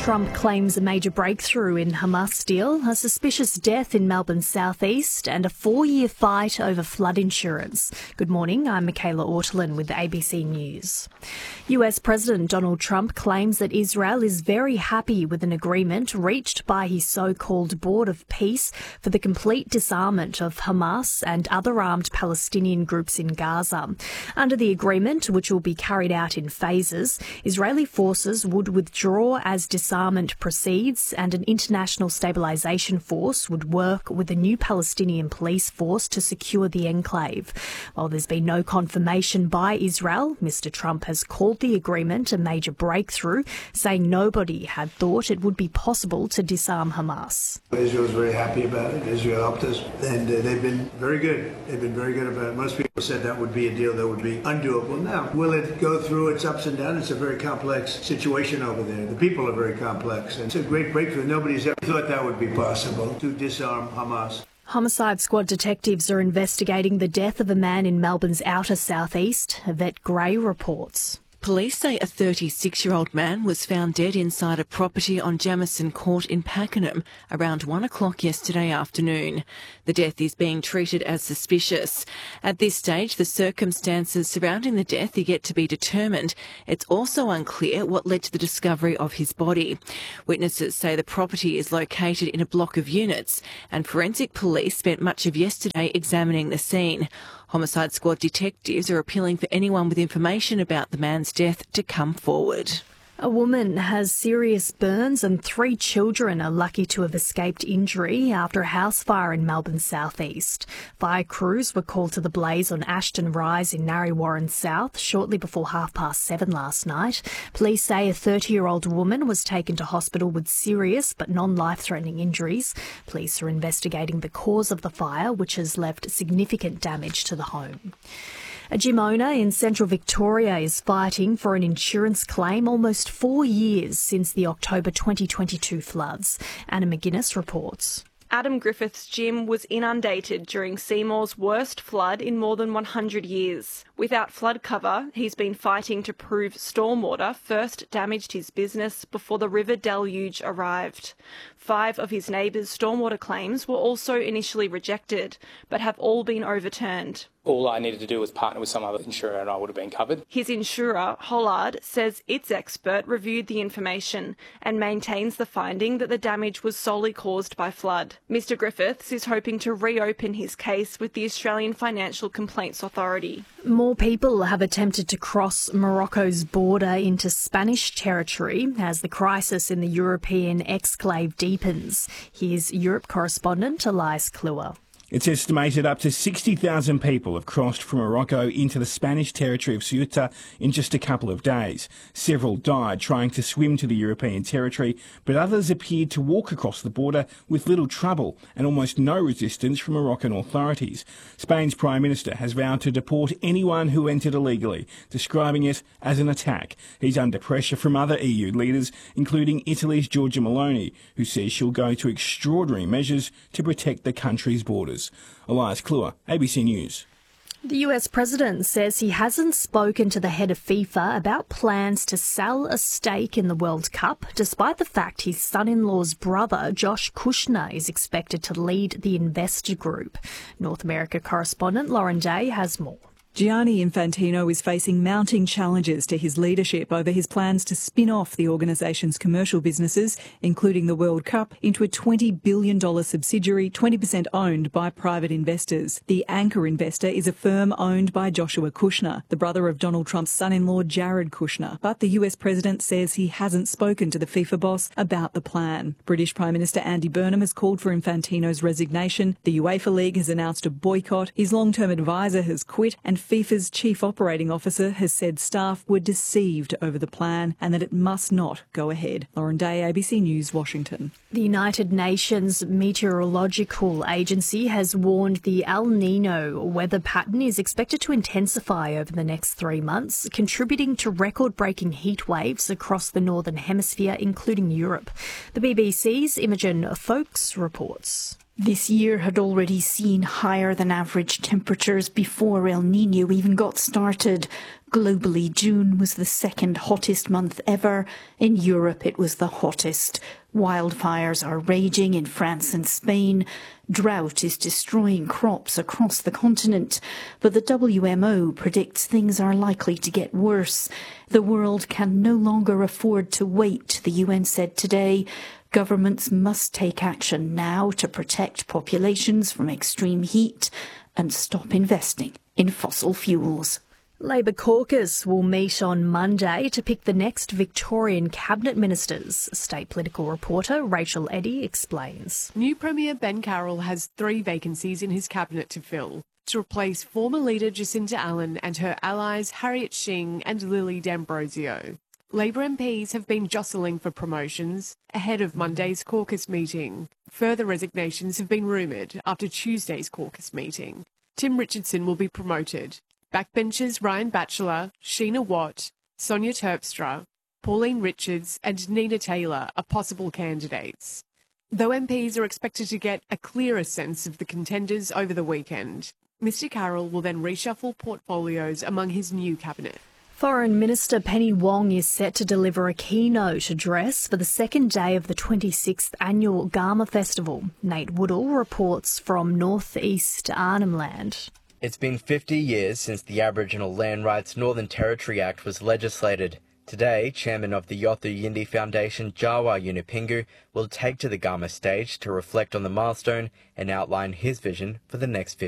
Trump claims a major breakthrough in Hamas deal, a suspicious death in Melbourne's southeast and a 4-year fight over flood insurance. Good morning, I'm Michaela Ortolin with ABC News. US President Donald Trump claims that Israel is very happy with an agreement reached by his so-called Board of Peace for the complete disarmament of Hamas and other armed Palestinian groups in Gaza. Under the agreement, which will be carried out in phases, Israeli forces would withdraw as disarmament proceeds, and an international stabilisation force would work with a new Palestinian police force to secure the enclave. While there's been no confirmation by Israel, Mr. Trump has called the agreement a major breakthrough, saying nobody had thought it would be possible to disarm Hamas. Israel is very happy about it. Israel helped us, and they've been very good. They've been very good about it. Most people said that would be a deal that would be undoable. Now, will it go through its ups and downs? It's a very complex situation over there. The people are very complex, and it's a great breakthrough. Nobody's ever thought that would be possible, to disarm Hamas. Homicide Squad detectives are investigating the death of a man in Melbourne's outer southeast. Yvette Gray reports. Police say a 36-year-old man was found dead inside a property on Jamison Court in Pakenham around 1 o'clock yesterday afternoon. The death is being treated as suspicious. At this stage, the circumstances surrounding the death are yet to be determined. It's also unclear what led to the discovery of his body. Witnesses say the property is located in a block of units, and forensic police spent much of yesterday examining the scene. Homicide Squad detectives are appealing for anyone with information about the man's death to come forward. A woman has serious burns and 3 children are lucky to have escaped injury after a house fire in Melbourne's southeast. Fire crews were called to the blaze on Ashton Rise in Narre Warren South shortly before 7:30 last night. Police say a 30-year-old woman was taken to hospital with serious but non-life-threatening injuries. Police are investigating the cause of the fire, which has left significant damage to the home. A gym owner in central Victoria is fighting for an insurance claim almost 4 years since the October 2022 floods. Anna McGuinness reports. Adam Griffith's gym was inundated during Seymour's worst flood in more than 100 years. Without flood cover, he's been fighting to prove stormwater first damaged his business before the river deluge arrived. 5 of his neighbours' stormwater claims were also initially rejected, but have all been overturned. All I needed to do was partner with some other insurer and I would have been covered. His insurer, Hollard, says its expert reviewed the information and maintains the finding that the damage was solely caused by flood. Mr Griffiths is hoping to reopen his case with the Australian Financial Complaints Authority. More people have attempted to cross Morocco's border into Spanish territory as the crisis in the European exclave deepens. Here's Europe correspondent Elias Kluwer. It's estimated up to 60,000 people have crossed from Morocco into the Spanish territory of Ceuta in just a couple of days. Several died trying to swim to the European territory, but others appeared to walk across the border with little trouble and almost no resistance from Moroccan authorities. Spain's Prime Minister has vowed to deport anyone who entered illegally, describing it as an attack. He's under pressure from other EU leaders, including Italy's Giorgia Meloni, who says she'll go to extraordinary measures to protect the country's borders. Elias Kluwer, ABC News. The US president says he hasn't spoken to the head of FIFA about plans to sell a stake in the World Cup, despite the fact his son-in-law's brother, Josh Kushner, is expected to lead the investor group. North America correspondent Lauren Day has more. Gianni Infantino is facing mounting challenges to his leadership over his plans to spin off the organisation's commercial businesses, including the World Cup, into a $20 billion subsidiary, 20% owned by private investors. The anchor investor is a firm owned by Joshua Kushner, the brother of Donald Trump's son-in-law Jared Kushner. But the US president says he hasn't spoken to the FIFA boss about the plan. British Prime Minister Andy Burnham has called for Infantino's resignation. The UEFA League has announced a boycott. His long-term advisor has quit, and FIFA's chief operating officer has said staff were deceived over the plan and that it must not go ahead. Lauren Day, ABC News, Washington. The United Nations Meteorological Agency has warned the El Nino weather pattern is expected to intensify over the next 3 months, contributing to record-breaking heat waves across the Northern Hemisphere, including Europe. The BBC's Imogen Foulkes reports. This year had already seen higher than average temperatures before El Niño even got started. Globally, June was the second hottest month ever. In Europe, it was the hottest. Wildfires are raging in France and Spain. Drought is destroying crops across the continent. But the WMO predicts things are likely to get worse. The world can no longer afford to wait, the UN said today. Governments must take action now to protect populations from extreme heat and stop investing in fossil fuels. Labor caucus will meet on Monday to pick the next Victorian cabinet ministers. State political reporter Rachel Eddy explains. New Premier Ben Carroll has 3 vacancies in his cabinet to fill, to replace former leader Jacinta Allen and her allies Harriet Shing and Lily D'Ambrosio. Labor MPs have been jostling for promotions ahead of Monday's caucus meeting. Further resignations have been rumoured after Tuesday's caucus meeting. Tim Richardson will be promoted. Backbenchers Ryan Batchelor, Sheena Watt, Sonia Terpstra, Pauline Richards and Nina Taylor are possible candidates. Though MPs are expected to get a clearer sense of the contenders over the weekend, Mr Carroll will then reshuffle portfolios among his new cabinet. Foreign Minister Penny Wong is set to deliver a keynote address for the second day of the 26th annual Garma Festival. Nate Woodall reports from northeast Arnhem Land. It's been 50 years since the Aboriginal Land Rights Northern Territory Act was legislated. Today, Chairman of the Yothu Yindi Foundation, Jawa Yunupingu, will take to the Garma stage to reflect on the milestone and outline his vision for the next 50